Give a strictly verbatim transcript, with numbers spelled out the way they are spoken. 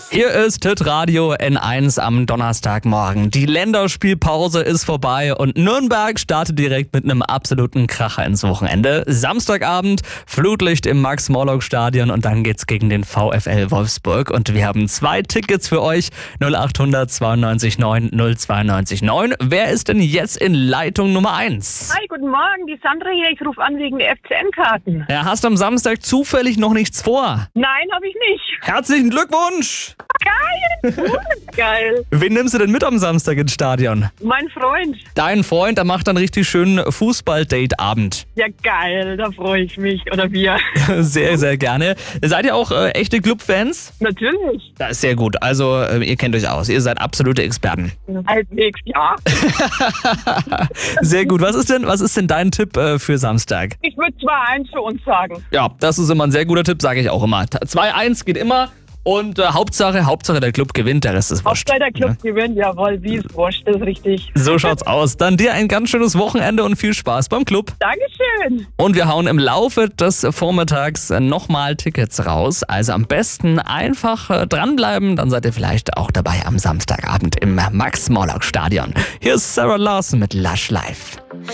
Hier ist Hit Radio N eins am Donnerstagmorgen. Die Länderspielpause ist vorbei und Nürnberg startet direkt mit einem absoluten Kracher ins Wochenende. Samstagabend Flutlicht im Max-Morlock-Stadion und dann geht's gegen den VfL Wolfsburg. Und wir haben zwei Tickets für euch. null acht hundert zweiundneunzig neun null zweiundneunzig neun. Wer ist denn jetzt in Leitung Nummer eins? Hi, guten Morgen, die Sandra hier. Ich rufe an wegen der F C N-Karten. Ja, hast am Samstag zufällig noch nichts vor? Nein, habe ich nicht. Herzlichen Glückwunsch! Geil, gut, geil. Wen nimmst du denn mit am Samstag ins Stadion? Mein Freund. Dein Freund, der macht dann richtig schönen Fußball-Date-Abend. Ja, geil, da freue ich mich. Oder wir. Sehr, sehr gerne. Seid ihr auch äh, echte Club-Fans? Natürlich. Das ist sehr gut. Also, äh, ihr kennt euch aus. Ihr seid absolute Experten. Halbwegs, ja. Sehr gut. Was ist denn, was ist denn dein Tipp äh, für Samstag? Ich würde zwei eins für uns sagen. Ja, das ist immer ein sehr guter Tipp, sage ich auch immer. zwei eins geht immer. Und äh, Hauptsache, Hauptsache der Club gewinnt, der Rest ist wurscht. Hauptsache der Club ja. gewinnt, jawohl, wie ist wurscht, das ist richtig. So schaut's aus. Dann dir ein ganz schönes Wochenende und viel Spaß beim Club. Dankeschön. Und wir hauen im Laufe des Vormittags nochmal Tickets raus. Also am besten einfach äh, dranbleiben, dann seid ihr vielleicht auch dabei am Samstagabend im Max-Morlock-Stadion. Hier ist Sarah Larson mit Lush Life.